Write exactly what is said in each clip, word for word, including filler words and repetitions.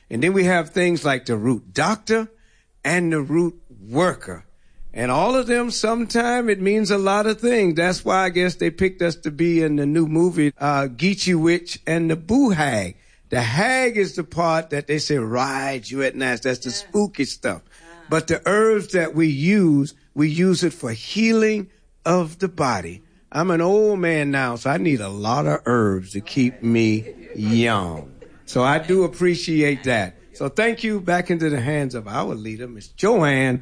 And then we have things like the root doctor and the root worker. And all of them, sometime it means a lot of things. That's why I guess they picked us to be in the new movie, uh, Geechee Witch and the Boo Hag. The hag is the part that they say rides you at night. That's the spooky stuff. But the herbs that we use, we use it for healing of the body. I'm an old man now, so I need a lot of herbs to keep me young. So I do appreciate that. So thank you. Back into the hands of our leader, Miss Joanne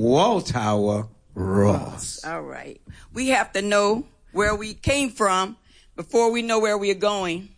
Waltower Ross. All right. We have to know where we came from before we know where we are going.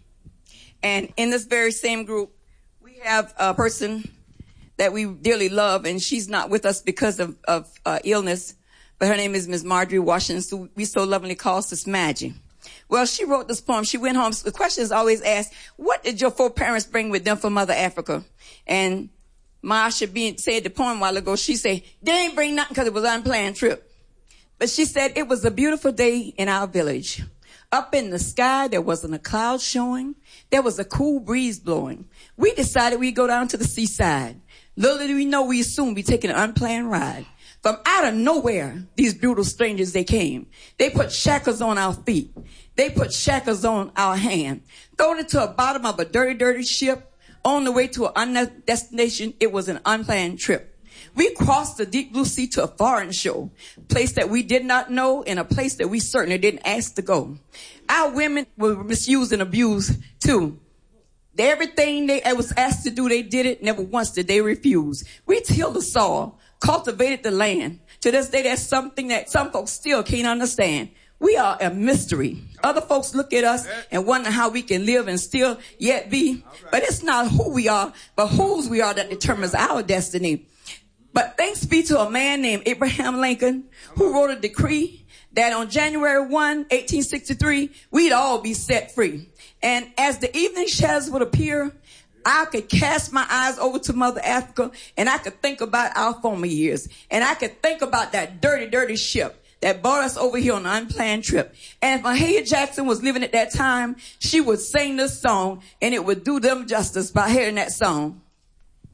And in this very same group, we have a person that we dearly love, and she's not with us because of, of uh, illness, but her name is Miss Marjorie Washington, so we so lovingly call Sis Maggie. Well, she wrote this poem. She went home. The question is always asked, what did your foreparents bring with them from Mother Africa? And Marsha being said the poem a while ago, she said, they ain't bring nothing because it was an unplanned trip. But she said, it was a beautiful day in our village. Up in the sky, there wasn't a cloud showing. There was a cool breeze blowing. We decided we'd go down to the seaside. Little did we know we'd soon be taking an unplanned ride. From out of nowhere, these brutal strangers, they came. They put shackles on our feet. They put shackles on our hand. Thrown it to the bottom of a dirty, dirty ship. On the way to an unknown destination, it was an unplanned trip. We crossed the deep blue sea to a foreign shore, a place that we did not know and a place that we certainly didn't ask to go. Our women were misused and abused too. Everything they was asked to do, they did it. Never once did they refuse. We tilled the soil, cultivated the land. To this day, that's something that some folks still can't understand. We are a mystery. Other folks look at us and wonder how we can live and still yet be. But it's not who we are, but whose we are that determines our destiny. But thanks be to a man named Abraham Lincoln who wrote a decree that on January first, eighteen sixty-three, we'd all be set free. And as the evening shadows would appear, I could cast my eyes over to Mother Africa and I could think about our former years. And I could think about that dirty, dirty ship that brought us over here on an unplanned trip. And if Mahalia Jackson was living at that time, she would sing this song and it would do them justice by hearing that song.